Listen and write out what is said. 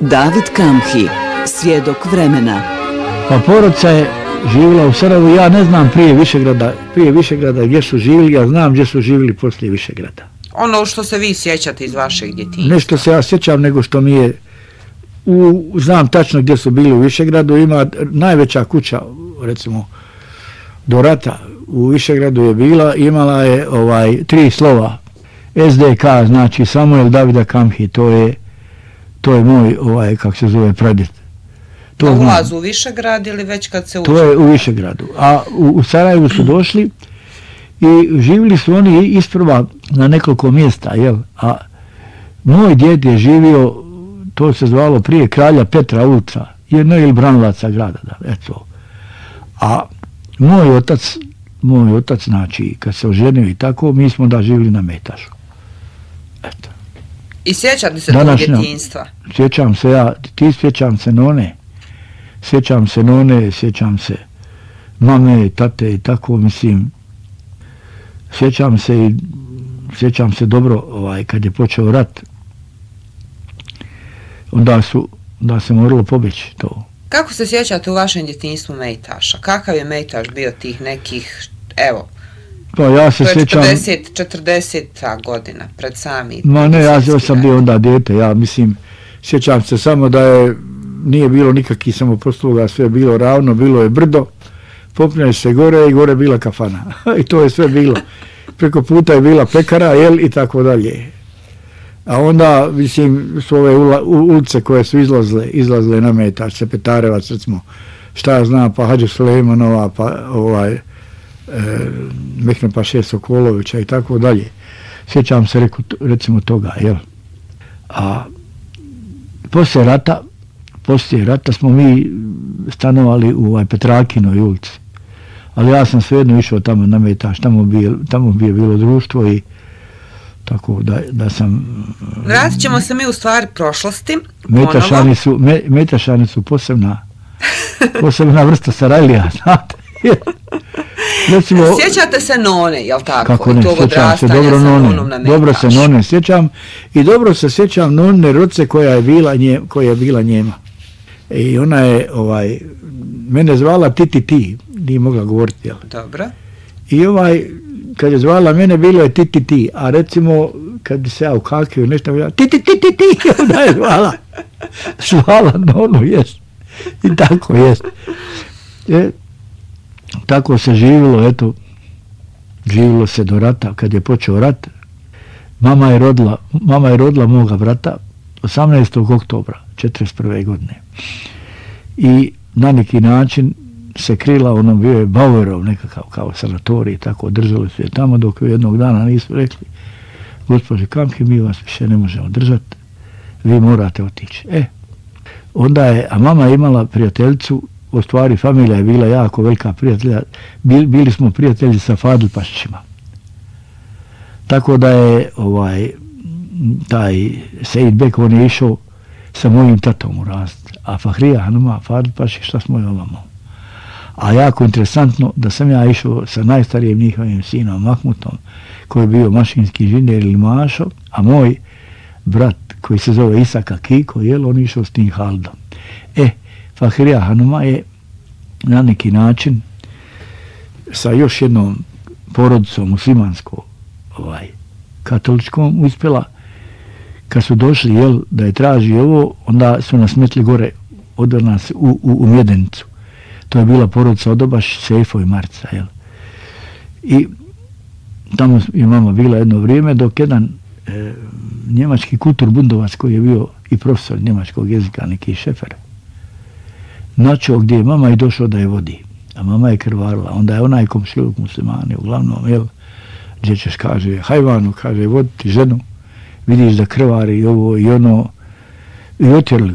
David Kamhi, svjedok vremena. Pa porodica je živjela u Sarajevu, ja ne znam prije Višegrada gdje su živjeli, ja znam gdje su živjeli poslije Višegrada. Ono što se vi sjećate iz vašeg djetinjstva? Nešto se ja sjećam nego što mi je, znam tačno gdje su bili u Višegradu, ima najveća kuća, recimo, do rata u Višegradu je bila, imala je 3 slova, SDK, znači Samuel Davida Kamhi, to je moj, kako se zove, pradjet. Na ulazu u Višegrad ili već kad se uđe? To je u Višegradu. A u Sarajevu su došli i živjeli su oni isprva na nekoliko mjesta, jel? A moj djed je živio, to se zvalo prije Kralja Petra ulica, jedno ili Branilaca grada, da, eto. A moj otac, znači, kad se oženio i tako, mi smo da živjeli na Metašu. Eto. I sjećate se tog djetinjstva? Sjećam se ja, sjećam se none, sjećam se mame, tate i tako, mislim, sjećam se dobro, kad je počeo rat, onda se moralo pobjeći to. Kako se sjećate u vašem djetinjstvu Mejtaša? Kakav je Mejtaš bio tih nekih, evo, pa ja se sjećam... 40. godina, pred sami... Ma ne, ja sam bio onda dijete, ja mislim, sjećam se samo da nije bilo nikakvih samoposluga, sve je bilo ravno, bilo je brdo, popnjaju se gore i gore bila kafana. I to je sve bilo. Preko puta je bila pekara, jel, i tako dalje. A onda, mislim, su ove ulice koje su izlazile na Metaš, Sepetarevac, recimo, šta ja znam, pa Hadži Sulejmanova, pa Mehmed Paše Sokolovića i tako dalje. Sjećam se, recimo, toga, jel. A poslije rata smo mi stanovali u Petrakinoj ulici. Ali ja sam svejedno išao tamo na Metaš, tamo bi je bilo društvo i tako da sam... Vratit ćemo se mi u stvari prošlosti. Metašani su posebna vrsta Sarajlija, znate. Recimo, sjećate se none, jel tako? Kako ne, sjećam se dobro none. Dobro se none sjećam i dobro se sjećam none roce koja je bila njema. I ona je mene zvala ti, nije mogla govoriti, jel? Dobro. I kad je zvala mene, bilo je ti, a recimo kad bi se ja ukakio nešto, bila ti, ona je zvala nonu, jest. I tako jest. Tako se živjelo se do rata. Kad je počeo rat, mama je rodila moga brata 18. oktobra 1941. godine. I na neki način se krila, ono bio je Bauerov nekakav kao sanatorij, tako držali su je tamo dok jednog dana nisu rekli: gospođe Kamhi, mi vas više ne možemo držati, vi morate otići. Onda je, a mama je imala prijateljicu, u stvari familija je bila jako velika prijatelja, bili smo prijatelji sa Fadilpašićima. Tako da je taj Sejid Bek, on je išao sa mojim tatom u rast, a Fahrija Hanuma, Fadilpašić, šta s mojom mamom. A jako interesantno da sam ja išao sa najstarijim njihovim sinom Mahmutom, koji je bio mašinski inženjer ili Mašo, a moj brat koji se zove Isaka Kiko, on išao s tim Haldom. Fahrija Hanuma je na neki način sa još jednom porodicom muslimanskom, katoličkom, uspjela, kad su došli, da je traži ovo, onda su nas metli gore od nas u Mjedenicu. To je bila porodica Odobaš, Sejfo i Marca, I tamo je mama bila jedno vrijeme, dok jedan njemački kulturbundovac koji je bio i profesor njemačkog jezika, neki Šefer, načeo gdje je mama i došao da je vodi. A mama je krvarila. Onda je onaj komšiluk muslimani, uglavnom, gdje ćeš, kaže, hajvanu, kaže, voditi ženu, vidiš da krvari i ovo i ono, i otjerali